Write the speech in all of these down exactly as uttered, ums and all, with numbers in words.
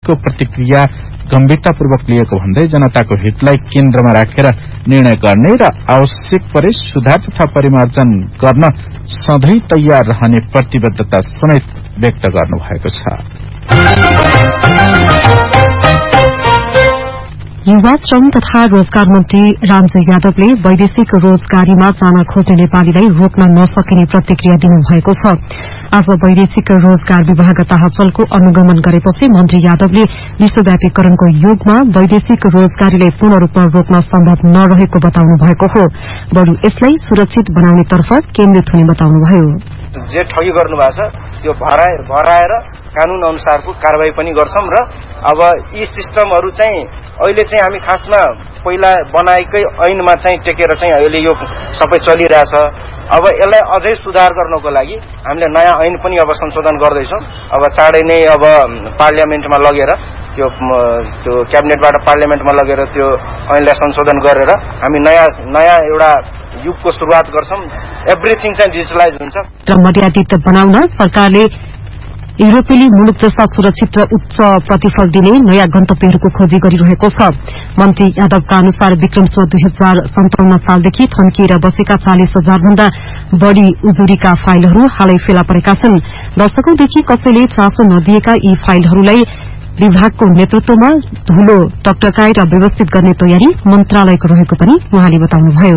को प्रतिक्रिया गम्भीरतापूर्वक लिएको भन्दै जनताको हितलाई केन्द्रमा राखेर निर्णय गर्ने र आवश्यक परे सुधार तथा परिमार्जन गर्न सधैँ तयार रहने प्रतिबद्धता समेत व्यक्त गर्नुभएको छ। युवा श्रम तथा रोजगार मन्त्री रामजी यादवले वैदेशिक रोजगारीमा जान खोज्ने नेपालीलाई रोक्न नसकिने प्रतिक्रिया दिनुभएको छ। आज वैदेशिक रोजगार विभागतः चलको अनुगमन गरेपछि मन्त्री यादवले विश्वव्यापीकरणको युगमा वैदेशिक रोजगारीलाई पूर्ण रूपमा रोक्न सम्भव नरहेको बताउनु भएको हो। बरु यसलाई सुरक्षित बनाउनेतर्फ केन्द्रित हुने बताउनुभयो। जे ठगी गर्नु भएको छ त्यो भराएर कानून अनुसारको कारबाही पनि गर्छौं र अब यी सिस्टमहरू चाहिँ अहिले चाहिँ हामी खासमा पहिला बनाएकै ऐनमा चाहिँ टेकेर चाहिँ अहिले यो सबै चलिरहेछ। अब यसलाई अझै सुधार गर्नको लागि हामीले नयाँ ऐन पनि अब संशोधन गर्दैछौं। अब चाँडै नै अब पार्लियामेन्टमा लगेर त्यो त्यो क्याबिनेटबाट पार्लियामेन्टमा लगेर त्यो ऐनलाई संशोधन गरेर हामी नयाँ नयाँ एउटा युगको सुरुवात गर्छौं। एभ्रिथिङ चाहिँ डिजिटलाइज हुन्छ। र मर्यादित बनाउन सरकारले युरोपेली मुलुक जस्ता सुरक्षित र उच्च प्रतिफल दिने नयाँ गन्तव्यहरूको खोजी गरिरहेको छ। मन्त्री यादवका अनुसार विक्रमसम्म दुई हजार सन्ताउन्न सालदेखि थन्किएर बसेका चालिस हजार भन्दा बढ़ी उजुरीका फाइलहरू हालै फेला परेका छन्। दशकौंदेखि कसैले चासो नदिएका यी फाइलहरूलाई विभागको नेतृत्वमा धूलो टकटकाएर व्यवस्थित गर्ने तयारी मन्त्रालयको रहेको पनि उहाँले बताउनुभयो।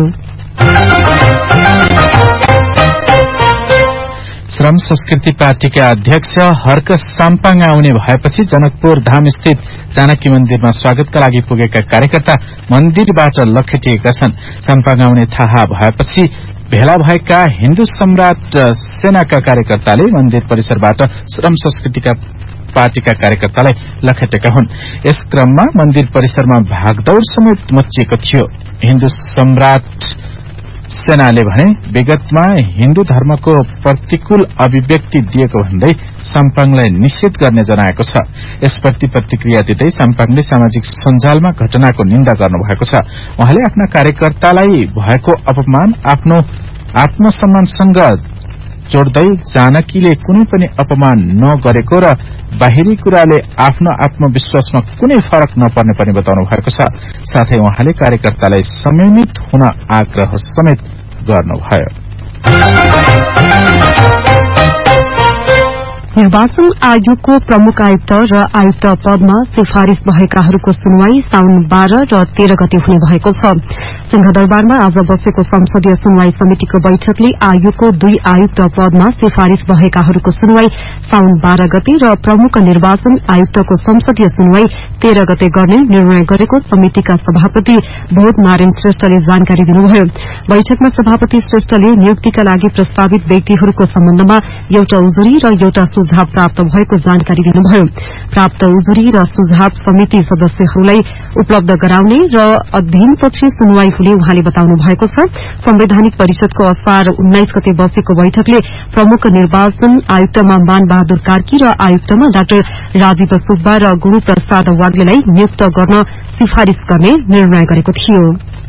श्रम संस्कृति पार्टीका अध्यक्ष हर्क साम्पाङ आउने भएपछि जनकपुर धाम स्थित जानकी मन्दिरमा स्वागतका लागि पुगेका कार्यकर्ता मन्दिरबाट लखेटिएका छन्। साम्पाङ आउने थाहा भएपछि भेला भएका हिन्दू सम्राट सेनाका कार्यकर्ताले मन्दिर परिसरबाट श्रम संस्कृतिका पार्टीका कार्यकर्तालाई लखेटेका हुन्। यस क्रममा मन्दिर परिसरमा भागदौड़ समेत मचिएको थियो। हिन्दू सम्राट सेनाले भने विगतमा हिन्दू धर्मको प्रतिकूल अभिव्यक्ति दिएको भन्दै साम्पाङलाई निषेध गर्ने जनाएको छ। यसप्रति प्रतिक्रिया दिँदै साम्पाङले सामाजिक सञ्जालमा घटनाको निन्दा गर्नुभएको छ। उहाँले आफ्ना कार्यकर्तालाई भएको अपमान आफ्नो आत्मसम्मानसँग जोड्दै जानकीले कुनै पनि अपमान नगरेको र बाहिरी कुराले आफ्नो आत्मविश्वासमा कुनै फरक नपर्ने पनि बताउनु भएको छ। साथै उहाँले कार्यकर्तालाई संयमित हुन आग्रह समेत गर्नुभयो। निर्वाचन आयोगको प्रमुख आयुक्त र आयुक्त पदमा सिफारिश भएकाहरूको सुनवाई साउन बाह्र र तेह्र गते हुने भएको छ। सिंहदरबारमा आज बसेको संसदीय सुनवाई समितिको बैठकले आयोगको दुई आयुक्त पदमा सिफारिश भएकाहरूको सुनवाई साउन बाह्र गते र प्रमुख निर्वाचन आयुक्तको संसदीय सुनवाई तेह्र गते गर्ने निर्णय गरेको समितिका सभापति बोध नारायण श्रेष्ठले जानकारी दिनुभयो। बैठकमा सभापति श्रेष्ठले नियुक्तिका लागि प्रस्तावित व्यक्तिहरूको सम्बन्धमा एउटा उजुरी र एउटा सुझाव प्राप्त भएको जानकारी दिनुभयो। प्राप्त उजुरी र सुझाव समिति सदस्यहरूलाई उपलब्ध गराउने र अध्ययनपछि सुनवाई हुने उहाँले बताउनु भएको छ। संवैधानिक परिषदको असार उन्नाइस गते बसेको बैठकले प्रमुख निर्वाचन आयुक्तमा मान बहादुर कार्की र आयुक्तमा डाक्टर राजीव सुब्बा र गुरू प्रसाद वाग्लेलाई नियुक्त गर्न सिफारिश गर्ने निर्णय गरेको थियो।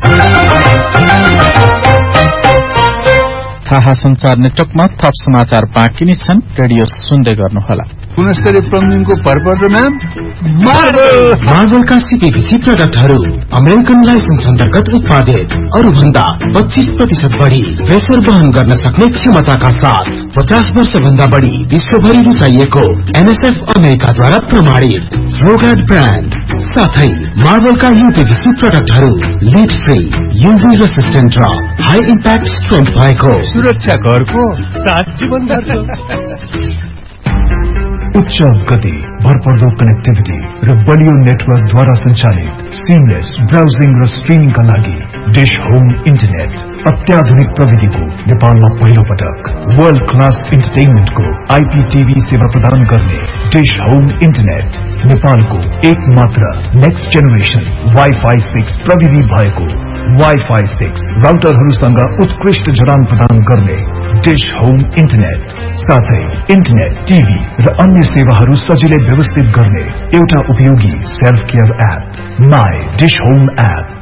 थाहा संचार नेटवर्कमा थप समाचार बाँकी नै छन्। रेडियो सुन्दै गर्नुहोला। गुणस्तरीय प्लम्बिङको पर्पट म्याम मार्बल मार्बलका सीपीभीसी प्रोडक्टहरू अमेरिकन लाइसेन्स अन्तर्गत उत्पादित अरू भन्दा पच्चीस प्रतिशत बढ़ी प्रेसर वहन गर्न सक्ने क्षमताका साथ पचास वर्ष भन्दा बढ़ी विश्वभरि रुचाइएको एनएसएफ अमेरिकाद्वारा प्रमाणित फ्लोगार्ड ब्रान्ड साथै मार्बलका यूपीभीसी प्रोडक्टहरू लिड फ्री यूभी रेसिस्टेन्ट र हाई इम्प्याक्ट स्ट्रेन्थ भएको सुरक्षा घरको सात जीवन उच्च गति, भरपर्दो कनेक्टिभिटी र बलियो नेटवर्कद्वारा सञ्चालित सिमलेस ब्राउजिङ र स्ट्रिमिङका लागि डिश होम इन्टरनेट अत्याधुनिक प्रविधिको नेपालमा पहिलो पटक वर्ल्ड क्लास इन्टरटेनमेन्टको आईपीटीभी सेवा प्रदान गर्ने डिश होम इन्टरनेट नेपालको एक मात्र नेक्स्ट जेनेरेसन वाइफाई सिक्स प्रविधि भएको वाइफाई सिक्स राउटरहरूसँग उत्कृष्ट जडान प्रदान गर्ने डिश होम इन्टरनेट साथै इन्टरनेट, टिभी र अन्य सेवाहरू सजिलै व्यवस्थित गर्ने एउटा उपयोगी self care app my dish home app.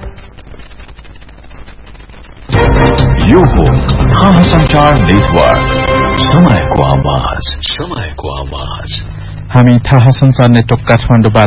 यो हो थाहा संचार नेटवर्क, समयको आवाज, समयको आवाज। हामी थाहा संचार नेटवर्क काठमाडौँबाट